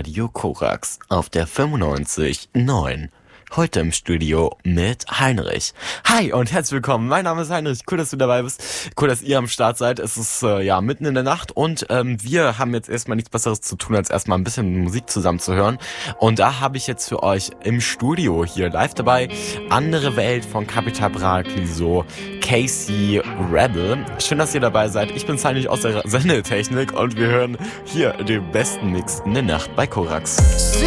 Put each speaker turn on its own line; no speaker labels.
Radio Korax auf der 95.9. Heute im Studio mit Heinrich. Hi und herzlich willkommen. Mein Name ist Heinrich. Cool, dass du dabei bist. Cool, dass ihr am Start seid. Es ist mitten in der Nacht und wir haben jetzt erstmal nichts Besseres zu tun, als erstmal ein bisschen Musik zusammen zu hören. Und da habe ich jetzt für euch im Studio hier live dabei Andere Welt von Capital Bra, so Casey Rebel. Schön, dass ihr dabei seid. Ich bin Heinrich aus der Sendetechnik und wir hören hier den besten Mix in der Nacht bei Korax.